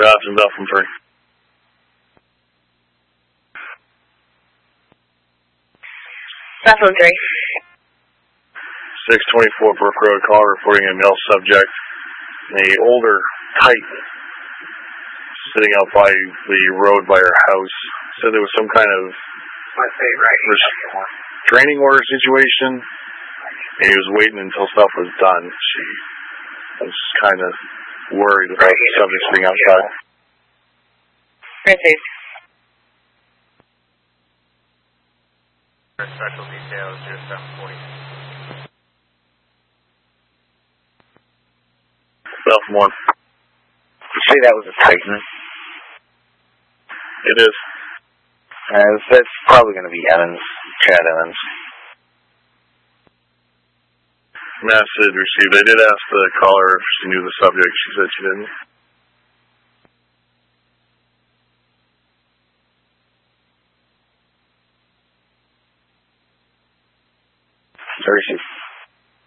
Austin, Belfam 3. Belfam 3. 624 Brook Road, call reporting a male subject, a older type, sitting out by the road by her house. Said there was some kind of restraining order situation, and he was waiting until stuff was done. She was kind of worried about the subject being outside. Received. Special details 0740. Belfam 1. You say that was a Titan? It is. That's probably going to be Evans, Chad Evans. Message received. I did ask the caller if she knew the subject. She said she didn't. Received.